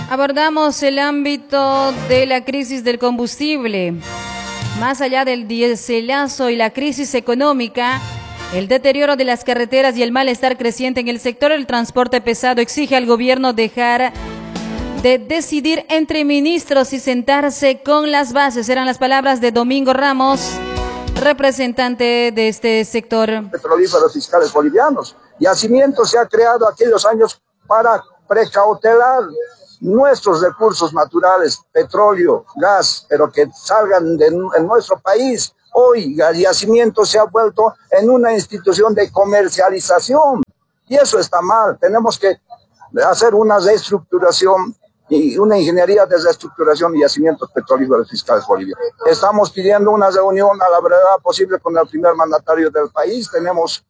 Abordamos el ámbito de la crisis del combustible. Más allá del diéselazo y la crisis económica, el deterioro de las carreteras y el malestar creciente en el sector del transporte pesado exige al gobierno dejar de decidir entre ministros y sentarse con las bases. Eran las palabras de Domingo Ramos, representante de este sector. Petrolíferos fiscales bolivianos. Yacimiento se ha creado aquellos años para precautelar nuestros recursos naturales, petróleo, gas, pero que salgan en nuestro país. Hoy el yacimiento se ha vuelto en una institución de comercialización y eso está mal. Tenemos que hacer una reestructuración y una ingeniería de reestructuración de yacimientos petrolíferos fiscales bolivianos. Estamos pidiendo una reunión a la brevedad posible con el primer mandatario del país. Tenemos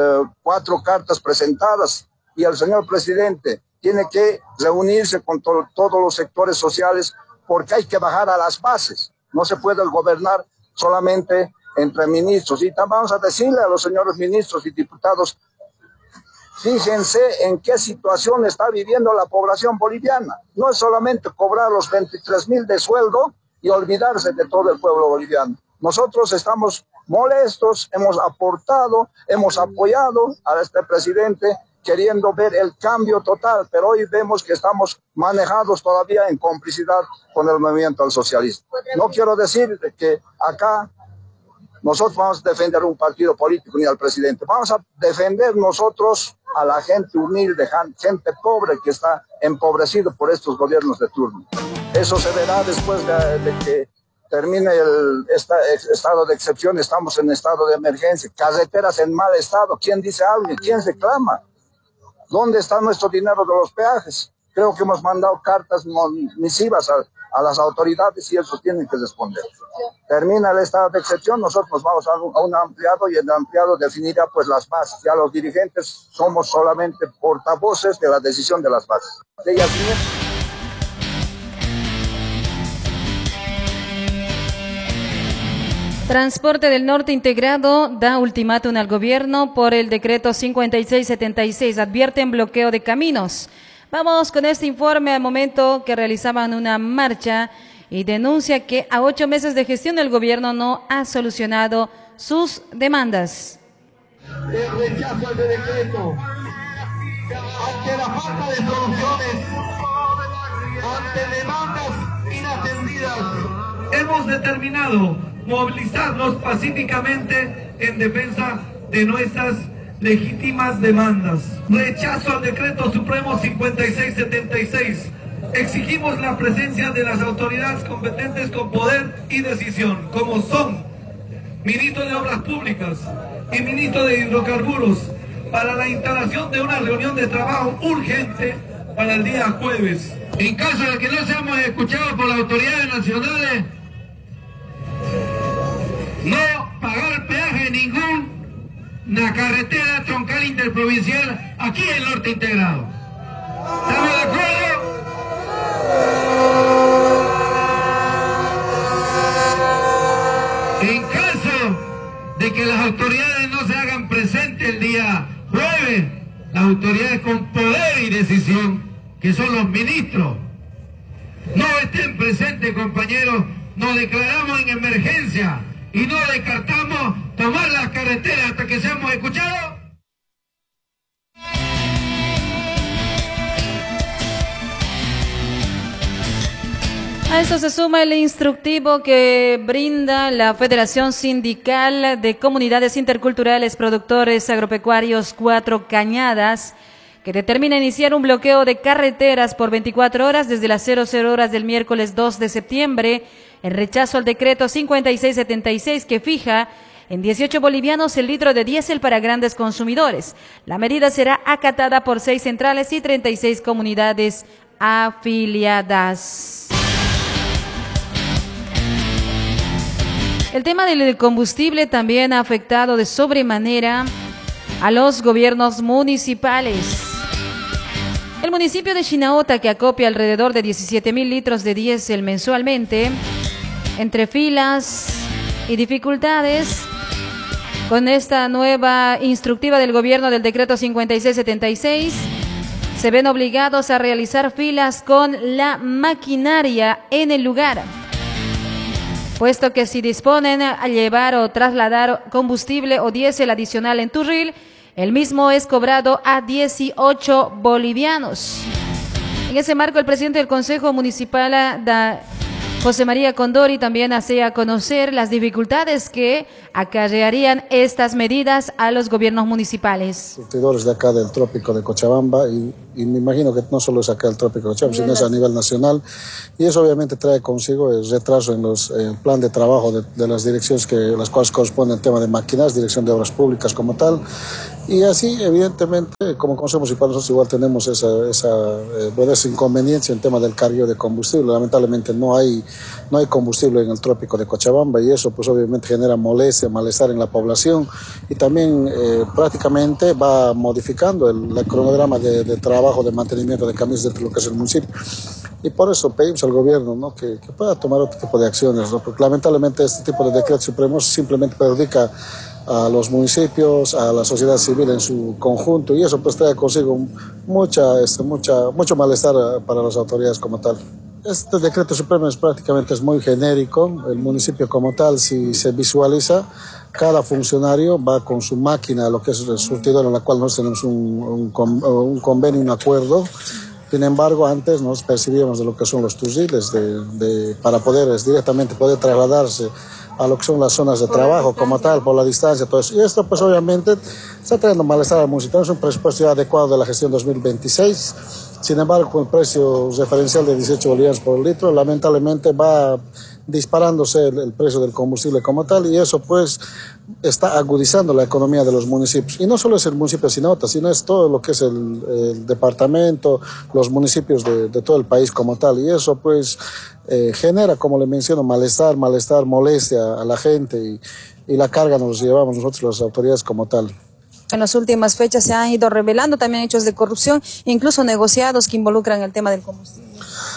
4 cartas presentadas y el señor presidente tiene que reunirse con todos los sectores sociales porque hay que bajar a las bases. No se puede gobernar solamente entre ministros. Y también vamos a decirle a los señores ministros y diputados, fíjense en qué situación está viviendo la población boliviana. No es solamente cobrar los 23,000 de sueldo y olvidarse de todo el pueblo boliviano. Nosotros estamos molestos, hemos aportado, hemos apoyado a este presidente queriendo ver el cambio total, pero hoy vemos que estamos manejados todavía en complicidad con el movimiento al socialismo. No quiero decir que acá nosotros vamos a defender un partido político ni al presidente, vamos a defender nosotros a la gente humilde, gente pobre que está empobrecido por estos gobiernos de turno. Eso se verá después de que termine el estado de excepción. Estamos en estado de emergencia, carreteras en mal estado. ¿Quién dice algo? ¿Quién reclama? ¿Dónde está nuestro dinero de los peajes? Creo que hemos mandado cartas misivas a las autoridades y ellos tienen que responder. Termina el estado de excepción, nosotros vamos a un ampliado y el ampliado definirá pues las bases. Ya los dirigentes somos solamente portavoces de la decisión de las bases. Transporte del Norte Integrado da ultimátum al gobierno por el decreto 5676. Advierten bloqueo de caminos. Vamos con este informe al momento que realizaban una marcha y denuncia que a 8 meses de gestión el gobierno no ha solucionado sus demandas. El rechazo al decreto, ante la falta de soluciones, ante demandas inatendidas, hemos determinado movilizarnos pacíficamente en defensa de nuestras legítimas demandas. Rechazo al decreto supremo 5676. Exigimos la presencia de las autoridades competentes con poder y decisión, como son ministro de Obras Públicas y ministro de Hidrocarburos, para la instalación de una reunión de trabajo urgente para el día jueves. En caso de que no seamos escuchados por las autoridades nacionales, no pagar peaje en ninguna carretera troncal interprovincial aquí en el Norte Integrado. ¿Estamos de acuerdo? En caso de que las autoridades no se hagan presentes el día jueves, las autoridades con poder y decisión, que son los ministros, no estén presentes, compañeros, nos declaramos en emergencia y no descartamos tomar las carreteras hasta que seamos escuchados. A esto se suma el instructivo que brinda la Federación Sindical de Comunidades Interculturales Productores Agropecuarios Cuatro Cañadas, que determina iniciar un bloqueo de carreteras por 24 horas desde las 00 horas del miércoles 2 de septiembre, en rechazo al decreto 5676 que fija en 18 bolivianos el litro de diésel para grandes consumidores. La medida será acatada por 6 centrales y 36 comunidades afiliadas. El tema del combustible también ha afectado de sobremanera a los gobiernos municipales. El municipio de Chinaota, que acopia alrededor de 17,000 litros de diésel mensualmente, entre filas y dificultades, con esta nueva instructiva del gobierno del decreto 5676, se ven obligados a realizar filas con la maquinaria en el lugar, puesto que si disponen a llevar o trasladar combustible o diésel adicional en Turril, el mismo es cobrado a 18 bolivianos. En ese marco, el presidente del Consejo Municipal, José María Condori, también hacía conocer las dificultades que acarrearían estas medidas a los gobiernos municipales. Surtidores de acá del trópico de Cochabamba y me imagino que no solo es acá el trópico de Cochabamba, sino es a nivel nacional, y eso obviamente trae consigo el retraso en el plan de trabajo de las direcciones las cuales corresponden al tema de maquinarias, dirección de obras públicas como tal, y así evidentemente como Consejo Municipal nosotros igual tenemos esa inconveniencia en tema del cargo de combustible. Lamentablemente no hay combustible en el trópico de Cochabamba y eso pues obviamente genera molestia, malestar en la población y también prácticamente va modificando el cronograma de trabajo, de mantenimiento de caminos dentro de lo que es el municipio. Y por eso pedimos al gobierno, ¿no?, que pueda tomar otro tipo de acciones, ¿no?, porque lamentablemente este tipo de decretos supremos simplemente perjudica a los municipios, a la sociedad civil en su conjunto, y eso pues trae consigo mucho malestar para las autoridades como tal. Este decreto supremo es muy genérico. El municipio como tal, si se visualiza, cada funcionario va con su máquina, lo que es el surtidor, en la cual nosotros tenemos un convenio, un acuerdo. Sin embargo, antes nos percibíamos de lo que son los turriles para poder directamente trasladarse a lo que son las zonas de trabajo como tal, por la distancia, todo eso. Y esto pues obviamente está trayendo malestar al municipio. Es un presupuesto ya adecuado de la gestión 2026. Sin embargo, con el precio referencial de 18 bolivianos por litro, lamentablemente va disparándose el precio del combustible como tal, y eso pues está agudizando la economía de los municipios. Y no solo es el municipio de Sinota, sino es todo lo que es el departamento, los municipios de todo el país como tal. Y eso pues genera, como le menciono, malestar, molestia a la gente, y la carga nos llevamos nosotros las autoridades como tal. En las últimas fechas se han ido revelando también hechos de corrupción, incluso negociados que involucran el tema del combustible.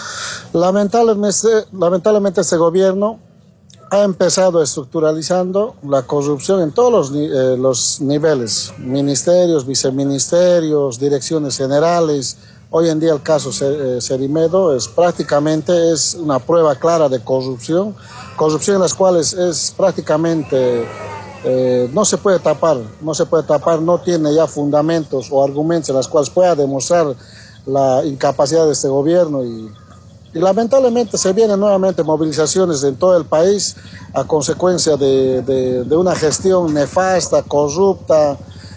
Lamentablemente este gobierno ha empezado estructuralizando la corrupción en todos los niveles, ministerios, viceministerios, direcciones generales. Hoy en día el caso Cerimedo prácticamente es una prueba clara de corrupción en las cuales es prácticamente no se puede tapar, no tiene ya fundamentos o argumentos en los cuales pueda demostrar la incapacidad de este gobierno, y lamentablemente se vienen nuevamente movilizaciones en todo el país a consecuencia de una gestión nefasta, corrupta,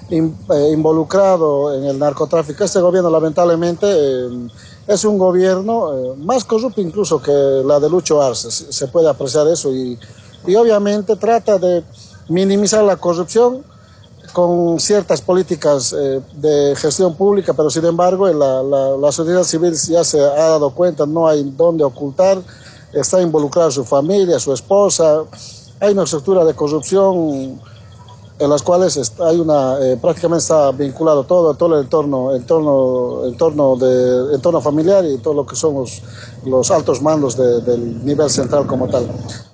involucrado en el narcotráfico. Este gobierno lamentablemente es un gobierno más corrupto incluso que la de Lucho Arce, se puede apreciar eso, y obviamente trata de minimizar la corrupción con ciertas políticas de gestión pública, pero sin embargo la sociedad civil ya se ha dado cuenta, no hay dónde ocultar, está involucrada su familia, su esposa, hay una estructura de corrupción en las cuales prácticamente está vinculado todo el entorno familiar y todo lo que son los altos mandos del nivel central como tal.